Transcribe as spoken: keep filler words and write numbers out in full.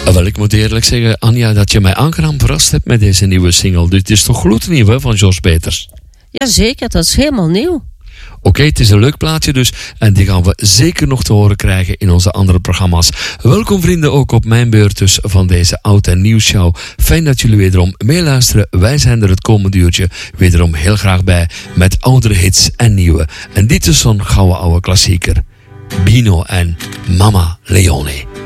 Wel, ik moet eerlijk zeggen, Anja, dat je mij aangenaam verrast hebt met deze nieuwe single. Dit is toch gloednieuw, hè, van Jos Peters? Jazeker, dat is helemaal nieuw. Oké, okay, het is een leuk plaatje dus. En die gaan we zeker nog te horen krijgen in onze andere programma's. Welkom vrienden, ook op mijn beurt dus van deze Oud en Nieuw show. Fijn dat jullie wederom meeluisteren. Wij zijn er het komende uurtje wederom heel graag bij. Met oudere hits en nieuwe. En dit is zo'n gouden oude klassieker. Bino en Mama Leone.